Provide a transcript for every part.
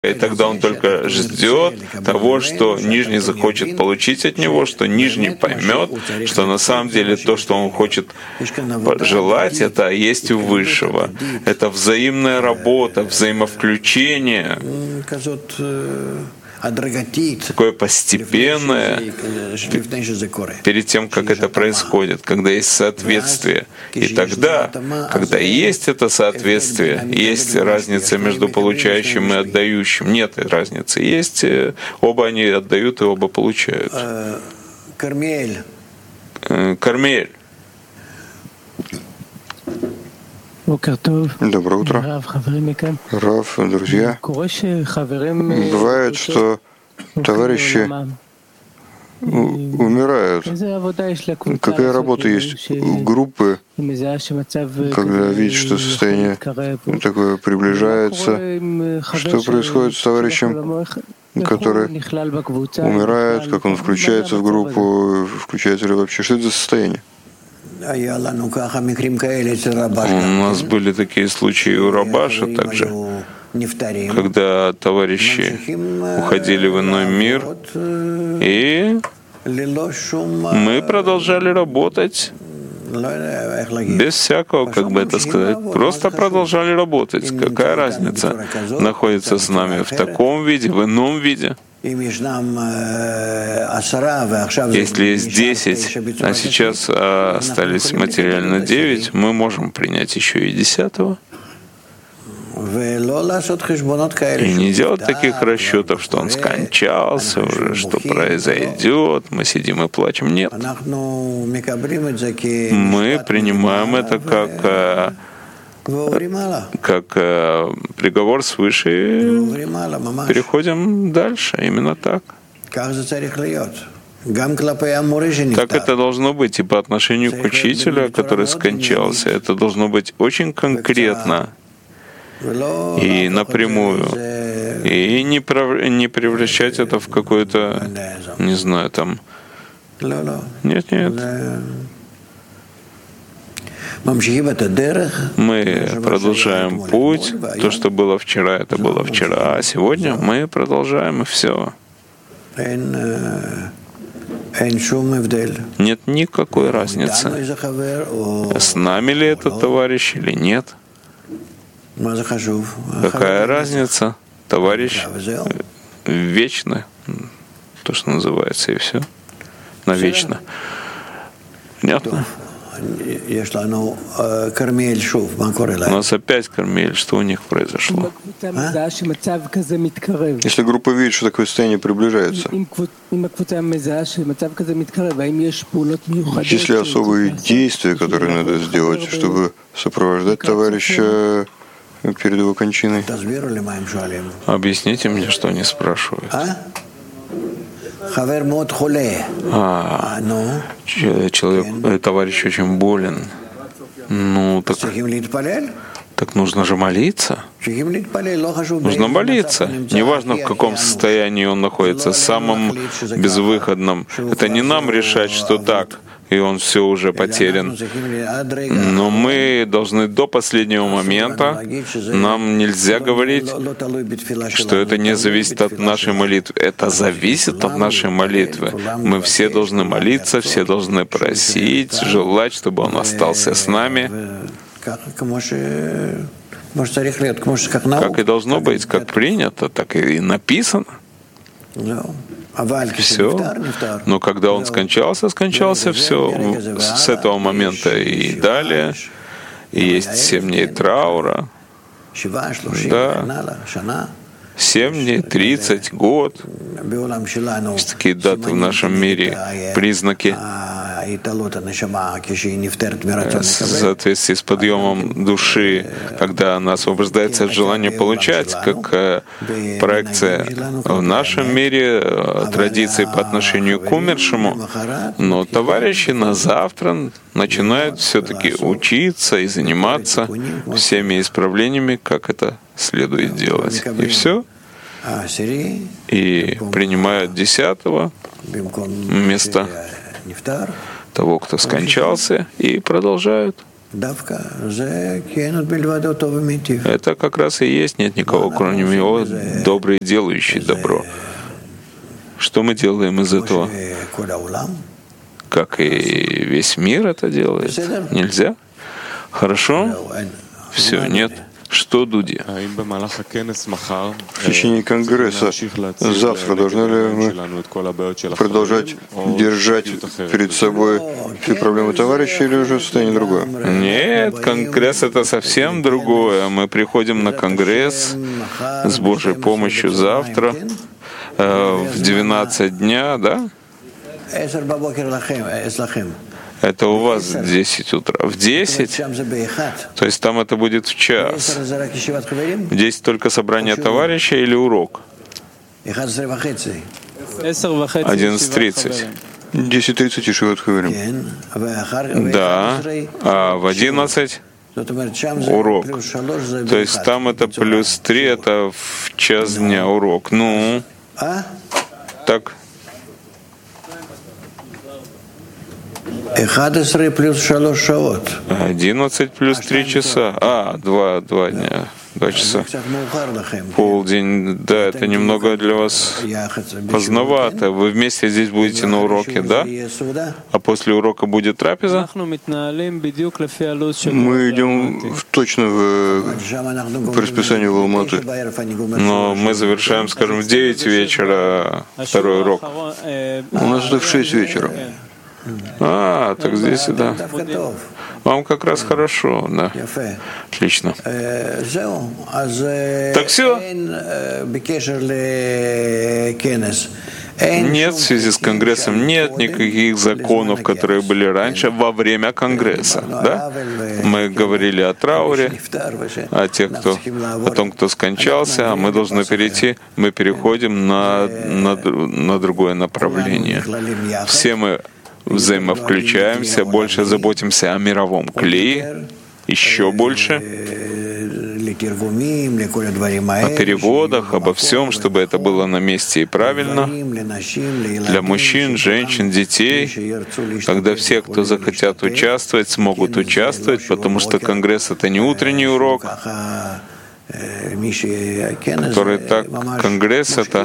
И тогда он только ждет того, что нижний захочет получить от него, что нижний поймет, что на самом деле то, что он хочет желать, это есть у высшего. Это взаимная работа, взаимовключение, такое постепенное, перед тем, как это происходит, когда есть соответствие. И тогда, когда есть это соответствие, есть разница между получающим и отдающим. Нет разницы. Есть, оба они отдают и оба получают. Кармель. Доброе утро. Рав, друзья. Бывает, что товарищи умирают. Какая работа есть у группы, когда видят, что состояние такое приближается? Что происходит с товарищем, который умирает, как он включается в группу, включается ли вообще? Что это за состояние? У нас были такие случаи у Рабаша также, когда товарищи уходили в иной мир, и мы продолжали работать без всякого, как бы это сказать, просто продолжали работать. Какая разница, находится с нами в таком виде, в ином виде? Если есть 10, а сейчас остались материально 9, мы можем принять еще и 10-го. И не делать таких расчетов, что он скончался уже, что произойдет, мы сидим и плачем. Нет. Мы принимаем это как приговор свыше и переходим дальше. Именно так. Так это должно быть и по отношению к учителю, который скончался. Это должно быть очень конкретно и напрямую. И не превращать это в какое-то, не знаю, там... Нет. Мы продолжаем путь. То, что было вчера, это было вчера. А сегодня мы продолжаем, и все. Нет никакой разницы, с нами ли этот товарищ или нет. Какая разница? Товарищ вечно, то, что называется, и все. Навечно. Понятно? У нас опять Кармель. Что у них произошло? Если группа видит, что такое состояние приближается, есть ли особые действия, которые надо сделать, чтобы сопровождать товарища перед его кончиной? Объясните мне, что они спрашивают. Человек, товарищ очень болен. Ну, так нужно же молиться. Нужно молиться. Неважно, в каком состоянии он находится, самым безвыходном. Это не нам решать, что так, и он все уже потерян. Но мы должны до последнего момента, нам нельзя говорить, что это не зависит от нашей молитвы. Это зависит от нашей молитвы. Мы все должны молиться, все должны просить, желать, чтобы он остался с нами. Как и должно быть, как принято, так и написано. Все. Но когда он скончался, все. С этого момента и далее. И есть 7 дней траура. Да. 7 дней, 30, год. Есть такие даты в нашем мире, признаки в соответствии с подъемом души, когда она освобождается от желания получать, как проекция в нашем мире традиции по отношению к умершему. Но товарищи на завтра начинают все-таки учиться и заниматься всеми исправлениями, как это следует делать. И все. И принимают 10-го вместо того, кто скончался, и продолжают. Это как раз и есть нет никого, кроме него, добрый, делающий добро. Что мы делаем из этого? Как и весь мир это делает? Нельзя? Хорошо? Все, нет. Что, Дуди? В течение Конгресса завтра должны ли мы продолжать держать перед собой все проблемы товарища или уже состояние другое? Нет, Конгресс — это совсем другое. Мы приходим на Конгресс с Божьей помощью завтра в 12 дня, да? Это у вас в 10 утра. В 10? То есть там это будет в час. В 10 только собрание товарища или урок? 11:30. 10:30 Ешиват Хаверим. Да. А в 11 урок. То есть там это плюс 3, это в час дня урок. Ну, так. 11 плюс 3 шавот. 11 плюс 3 часа. 2 дня. 2 часа. Полдень. Да, это немного для вас поздновато. Вы вместе здесь будете на уроке, да? А после урока будет трапеза? Мы идем точно по расписанию в Алматы. Но мы завершаем, скажем, в 9 вечера второй урок. У нас это в 6 вечера. Так здесь и да. Вам как раз хорошо, да. Отлично. Так все? Нет, в связи с Конгрессом нет никаких законов, которые были раньше во время Конгресса. Да? Мы говорили о трауре, о том, кто скончался, а мы должны перейти, мы переходим на другое направление. Все мы взаимовключаемся, больше заботимся о мировом клее, еще больше о переводах, обо всем, чтобы это было на месте и правильно, для мужчин, женщин, детей, когда все, кто захотят участвовать, смогут участвовать, потому что Конгресс — это не утренний урок, который так, Конгресс — это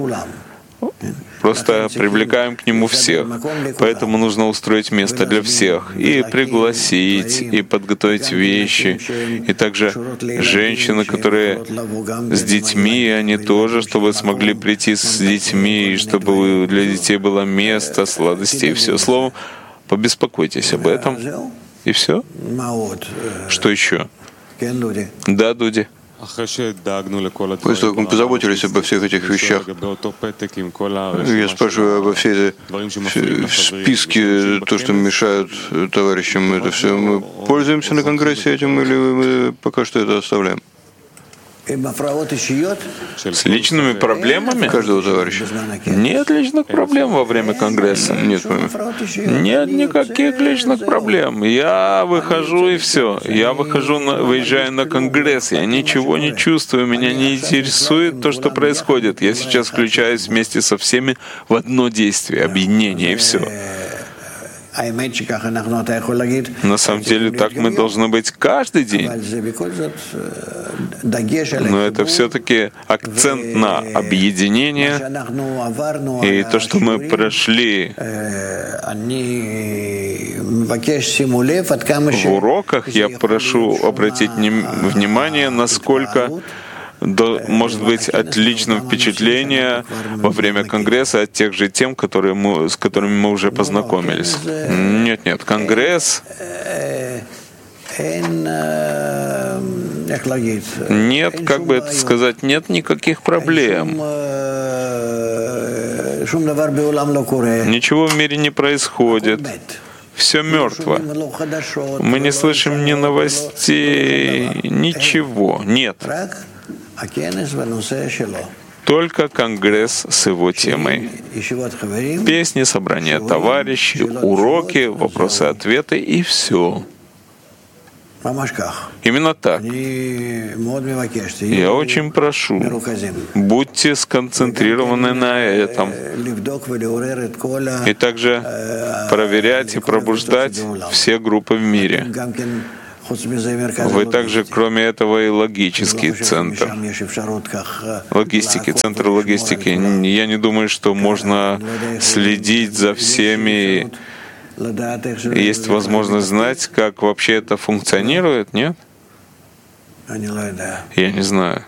просто привлекаем к нему всех. Поэтому нужно устроить место для всех, и пригласить, и подготовить вещи. И также женщины, которые с детьми, они тоже, чтобы смогли прийти с детьми, и чтобы для детей было место, сладости и все. Словом, побеспокойтесь об этом. И все. Что еще? Да, Дуди. После того, как мы позаботились обо всех этих вещах, я спрашиваю обо всей этой списке, то, что мешают товарищам, это все. Мы пользуемся на Конгрессе этим или мы пока что это оставляем? С личными проблемами каждого товарища. Нет личных проблем во время Конгресса. Нет никаких личных проблем. Я выхожу и все. Я выезжаю на Конгресс. Я ничего не чувствую. Меня не интересует то, что происходит. Я сейчас включаюсь вместе со всеми в одно действие, объединение, и все. На самом деле так мы должны быть каждый день. Но это все-таки акцент на объединение. И то, что мы прошли в уроках, я прошу обратить внимание, насколько может быть отличное впечатление во время Конгресса от тех же тем, с которыми мы уже познакомились. Нет, Конгресс нет, как бы это сказать, нет никаких проблем. Ничего в мире не происходит. Все мертво. Мы не слышим ни новостей, ничего. Нет. Только Конгресс с его темой. Песни, собрания товарищей, уроки, вопросы-ответы и все. Именно так. Я очень прошу, будьте сконцентрированы на этом. И также проверять и пробуждать все группы в мире. Вы также, кроме этого, и логический центр. Центр логистики. Я не думаю, что можно следить за всеми. Есть возможность знать, как вообще это функционирует, нет? Я не знаю.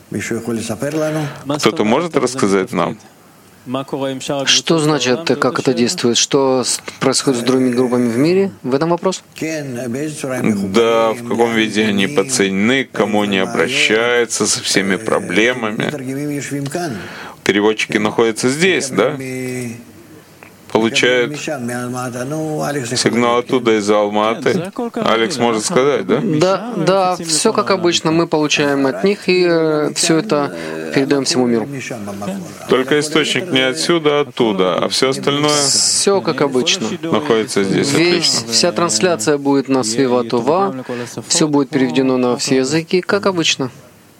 Кто-то может рассказать нам? Что значит, как это действует? Что происходит с другими группами в мире? В этом вопрос? Да, в каком виде они подсоединены, к кому они обращаются со всеми проблемами. Переводчики находятся здесь, да? Получают сигнал оттуда из Алматы. Алекс может сказать, да? Да, все как обычно. Мы получаем от них и все это передаем всему миру. Только источник не отсюда, а оттуда, а все остальное все как обычно находится здесь. Вся трансляция будет на Свива Това, все будет переведено на все языки, как обычно.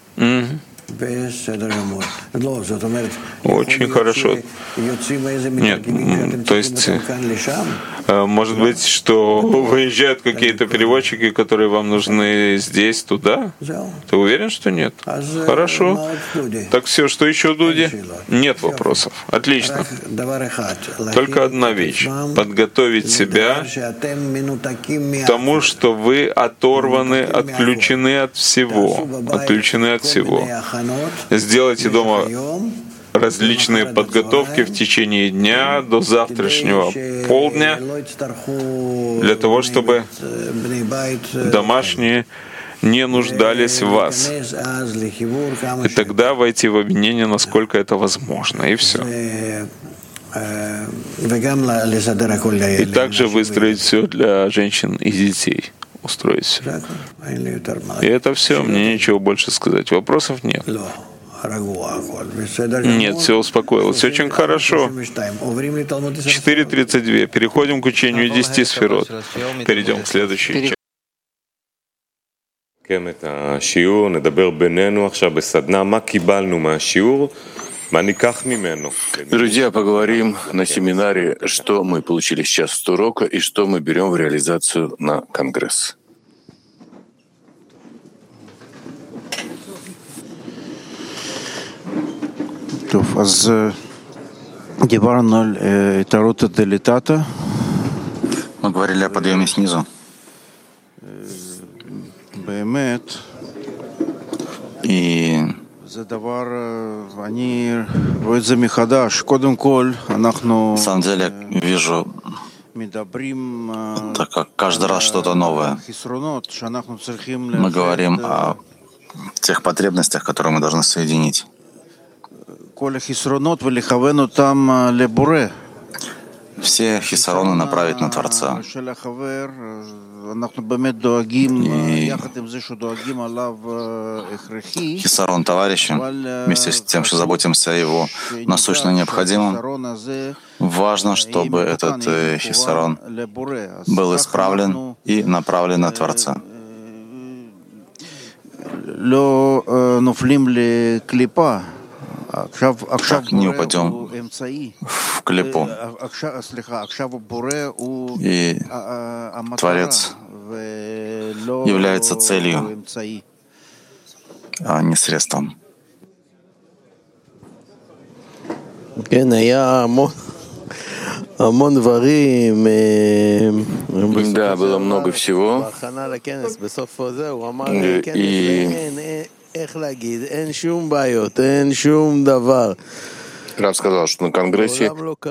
Очень хорошо. Нет, то есть, может быть, что выезжают какие-то переводчики, которые вам нужны здесь, туда? Ты уверен, что нет? Хорошо. Так все, что еще, Дуди? Нет вопросов. Отлично. Только одна вещь. Подготовить себя к тому, что вы оторваны, отключены от всего. Отключены от всего. Сделайте дома различные подготовки в течение дня до завтрашнего полдня для того, чтобы домашние не нуждались в вас. И тогда войти в объединение, насколько это возможно, и все. И также выстроить все для женщин и детей. Устроить все. И это все, мне нечего больше сказать. Вопросов нет. Нет, все успокоилось. Очень хорошо. 4:32. Переходим к учению 10 сферот. Перейдем к следующей части. Друзья, поговорим на семинаре, что мы получили сейчас с урока и что мы берем в реализацию на Конгресс. Мы говорили о подъеме снизу. И на самом деле вижу, так как каждый раз что-то новое. Мы говорим о тех потребностях, которые мы должны соединить. Все хисароны направить на Творца. И хисарон товарища, вместе с тем, что заботимся о его насущно необходимом, важно, чтобы этот хисарон был исправлен и направлен на Творца. Так не упадем в клепу. И Творец является целью, а не средством. Да, было много всего. Рав сказал, что на Конгрессе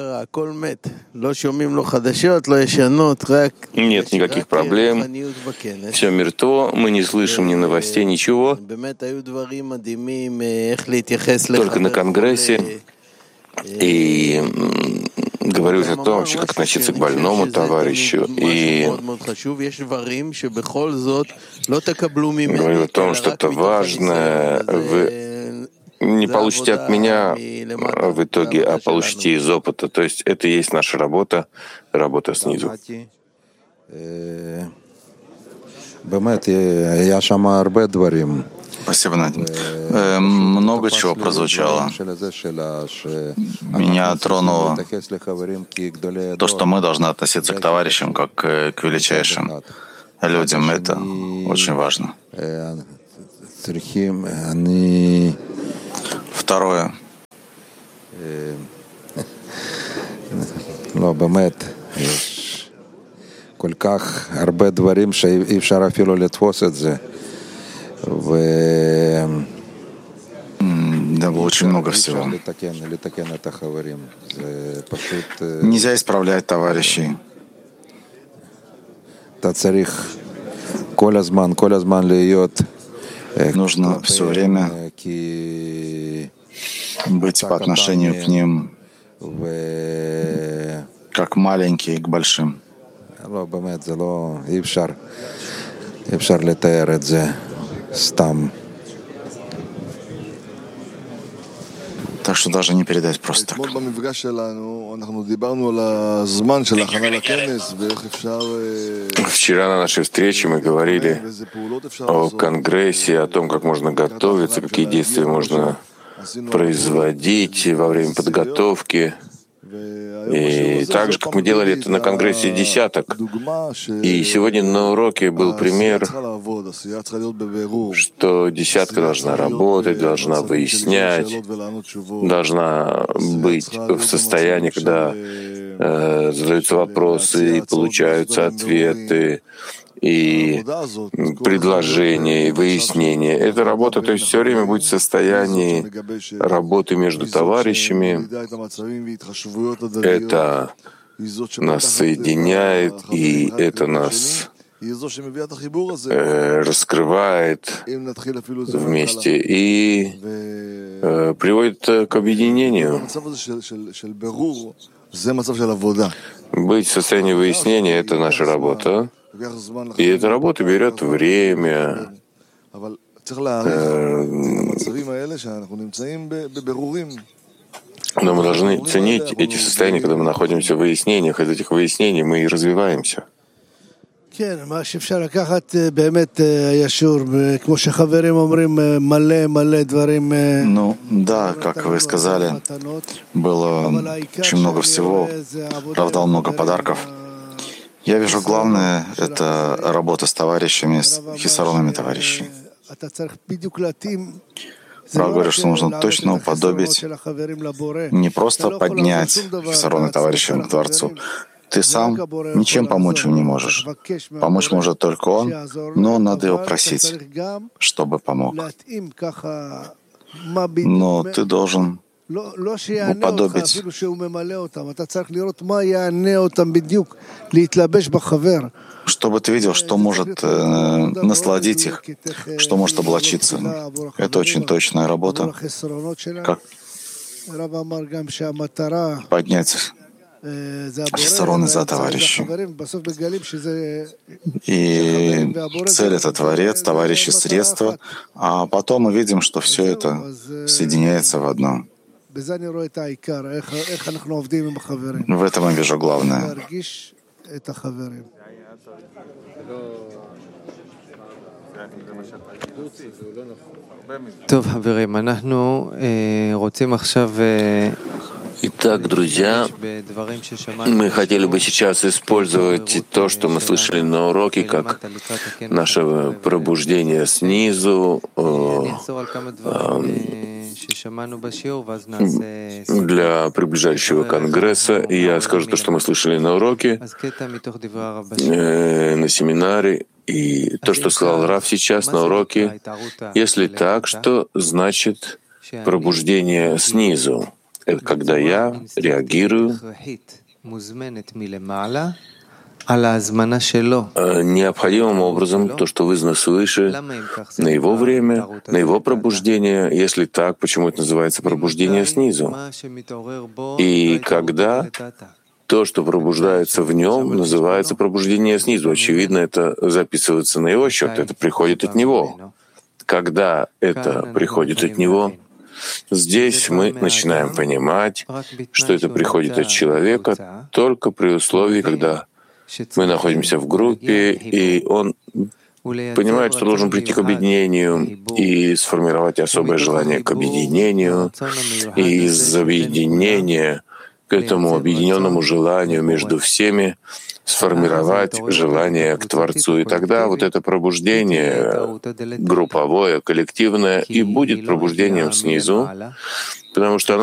нет никаких проблем, все мертво, мы не слышим ни новостей, ничего. Только на Конгрессе и говорилось о том, вообще, как относиться к больному товарищу, и говорил о том, что это важно, вы не получите от меня в итоге, а получите из опыта. То есть это и есть наша работа, работа снизу. Спасибо, Надя. Много чего прозвучало. Меня тронуло то, что мы должны относиться к товарищам как к величайшим людям. Это очень важно. Второе. Да, было очень много всего. Нельзя исправлять товарищей. Нужно все время быть по отношению к ним как маленькие к большим. Так что даже не передать просто так. Вчера на нашей встрече мы говорили о Конгрессе, о том, как можно готовиться, какие действия можно производить во время подготовки. И так же, как мы делали это на Конгрессе десяток. И сегодня на уроке был пример, что десятка должна работать, должна выяснять, должна быть в состоянии, когда задаются вопросы и получаются ответы, и предложения, и выяснения. Эта работа, то есть все время быть в состоянии работы между товарищами. Это нас соединяет, и это нас раскрывает вместе и приводит к объединению. Быть в состоянии выяснения — это наша работа. И эта работа берет время. Но мы должны ценить эти состояния, когда мы находимся в выяснениях. Из этих выяснений мы и развиваемся. Ну, да, как вы сказали, было очень много всего, правда, много подарков. Я вижу, главное — это работа с товарищами, с хисаронами товарищей. Прав говорит, что нужно точно уподобить, не просто поднять хисароны товарищам к Творцу. Ты сам ничем помочь им не можешь. Помочь может только он, но надо его просить, чтобы помог. Но ты должен уподобить, чтобы ты видел, что может насладить их, что может облачиться. Это очень точная работа, как поднять хисароны за товарищей. И цель — это Творец, товарищи — средства, а потом мы видим, что все это соединяется в одном. В этом я вижу главное. Итак, друзья, мы хотели бы сейчас использовать то, что мы слышали на уроке, как наше пробуждение снизу, для приближающего Конгресса. И я скажу то, что мы слышали на уроке, на семинаре, и то, что сказал Рав сейчас на уроке. Если так, что значит пробуждение снизу? Это когда я реагирую необходимым образом, то, что вызвано свыше, на его время, на его пробуждение. Если так, почему это называется пробуждение снизу? И когда то, что пробуждается в нем, называется пробуждение снизу. Очевидно, это записывается на его счет, это приходит от него. Когда это приходит от него, здесь мы начинаем понимать, что это приходит от человека только при условии, когда мы находимся в группе, и он понимает, что должен прийти к объединению и сформировать особое желание к объединению, и из объединения к этому объединенному желанию между всеми сформировать желание к Творцу. И тогда вот это пробуждение групповое, коллективное и будет пробуждением снизу, потому что